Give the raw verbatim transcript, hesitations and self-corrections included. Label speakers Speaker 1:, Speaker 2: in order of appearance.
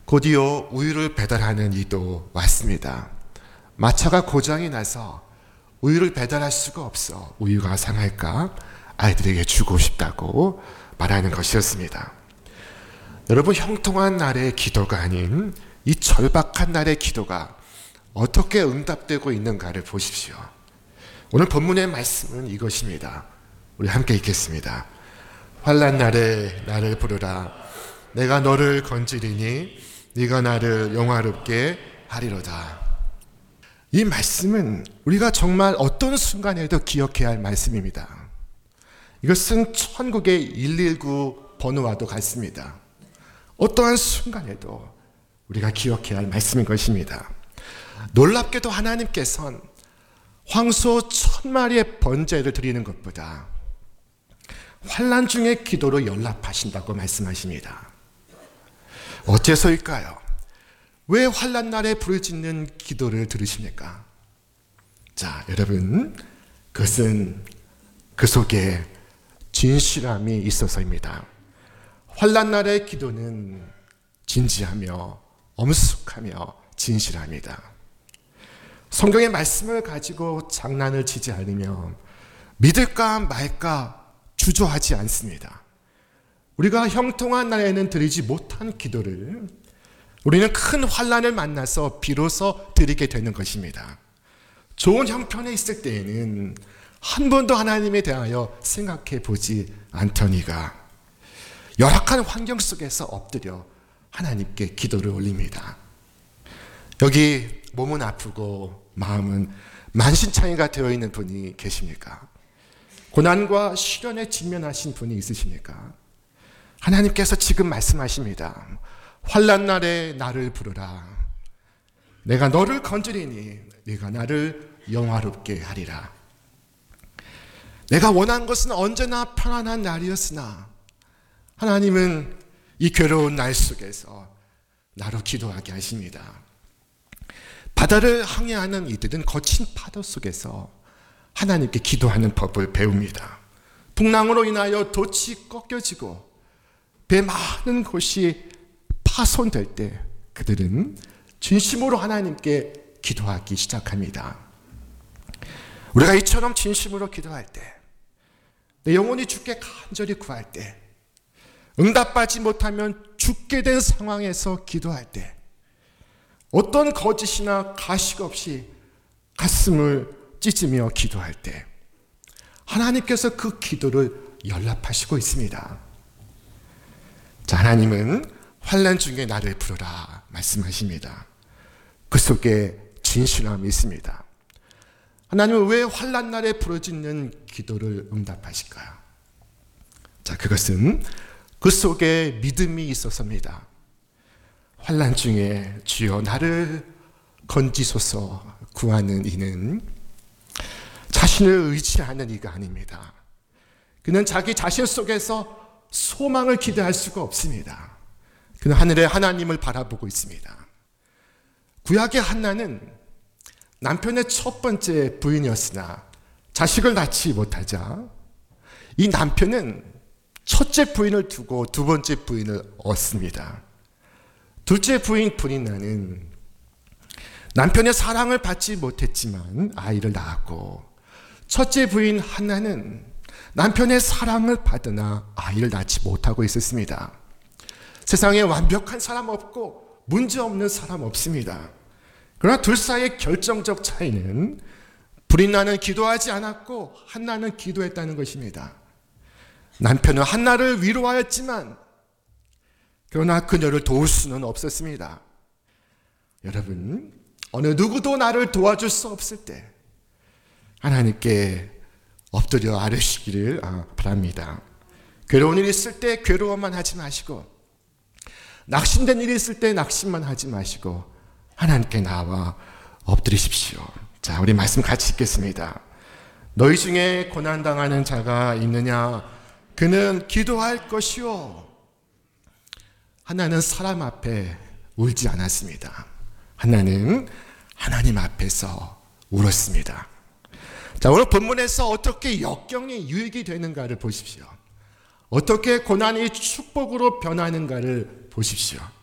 Speaker 1: 곧이어 우유를 배달하는 이도 왔습니다. 마차가 고장이 나서 우유를 배달할 수가 없어 우유가 상할까 아이들에게 주고 싶다고 말하는 것이었습니다. 여러분, 형통한 날의 기도가 아닌 이 절박한 날의 기도가 어떻게 응답되고 있는가를 보십시오. 오늘 본문의 말씀은 이것입니다. 우리 함께 읽겠습니다. 환난 날에 나를 부르라. 내가 너를 건지리니 네가 나를 영화롭게 하리로다. 이 말씀은 우리가 정말 어떤 순간에도 기억해야 할 말씀입니다. 이것은 천국의 일일구 번호와도 같습니다. 어떠한 순간에도 우리가 기억해야 할 말씀인 것입니다. 놀랍게도 하나님께서는 황소 천 마리의 번제를 드리는 것보다 환난 중의 기도로 연락하신다고 말씀하십니다. 어째서일까요? 왜 환난 날에 부르짖는 기도를 들으십니까? 자, 여러분, 그것은 그 속에 진실함이 있어서입니다. 환난 날의 기도는 진지하며 엄숙하며 진실합니다. 성경의 말씀을 가지고 장난을 치지 않으며 믿을까 말까 주저하지 않습니다. 우리가 형통한 날에는 드리지 못한 기도를 우리는 큰 환난을 만나서 비로소 드리게 되는 것입니다. 좋은 형편에 있을 때에는 한 번도 하나님에 대하여 생각해 보지 않더니가 열악한 환경 속에서 엎드려 하나님께 기도를 올립니다. 여기 몸은 아프고 마음은 만신창이가 되어 있는 분이 계십니까? 고난과 시련에 직면하신 분이 있으십니까? 하나님께서 지금 말씀하십니다. 환난 날에 나를 부르라. 내가 너를 건지리니 네가 나를 영화롭게 하리라. 내가 원한 것은 언제나 편안한 날이었으나 하나님은 이 괴로운 날 속에서 나로 기도하게 하십니다. 바다를 항해하는 이들은 거친 파도 속에서 하나님께 기도하는 법을 배웁니다. 풍랑으로 인하여 돛이 꺾여지고 배 많은 곳이 파손될 때 그들은 진심으로 하나님께 기도하기 시작합니다. 우리가 이처럼 진심으로 기도할 때, 내 영혼이 주께 간절히 구할 때, 응답받지 못하면 죽게 된 상황에서 기도할 때, 어떤 거짓이나 가식 없이 가슴을 찢으며 기도할 때 하나님께서 그 기도를 연락하시고 있습니다. 자, 하나님은 환난 중에 나를 부르라 말씀하십니다. 그 속에 진실함이 있습니다. 하나님은 왜 환난 날에 부르짖는 기도를 응답하실까요? 자, 그것은 그 속에 믿음이 있어서입니다. 환난 중에 주여 나를 건지소서 구하는 이는 자신을 의지하는 이가 아닙니다. 그는 자기 자신 속에서 소망을 기대할 수가 없습니다. 그는 하늘의 하나님을 바라보고 있습니다. 구약의 한나는 남편의 첫 번째 부인이었으나 자식을 낳지 못하자 이 남편은 첫째 부인을 두고 두 번째 부인을 얻습니다. 둘째 부인 브린나는 남편의 사랑을 받지 못했지만 아이를 낳았고, 첫째 부인 한나는 남편의 사랑을 받으나 아이를 낳지 못하고 있었습니다. 세상에 완벽한 사람 없고 문제 없는 사람 없습니다. 그러나 둘 사이의 결정적 차이는 브린나는 기도하지 않았고 한나는 기도했다는 것입니다. 남편은 한나를 위로하였지만 그러나 그녀를 도울 수는 없었습니다. 여러분, 어느 누구도 나를 도와줄 수 없을 때 하나님께 엎드려 아뢰시기를 바랍니다. 괴로운 일이 있을 때 괴로워만 하지 마시고, 낙심된 일이 있을 때 낙심만 하지 마시고 하나님께 나와 엎드리십시오. 자, 우리 말씀 같이 읽겠습니다. 너희 중에 고난당하는 자가 있느냐? 그는 기도할 것이요. 하나는 사람 앞에 울지 않았습니다. 하나는 하나님 앞에서 울었습니다. 자, 오늘 본문에서 어떻게 역경이 유익이 되는가를 보십시오. 어떻게 고난이 축복으로 변하는가를 보십시오.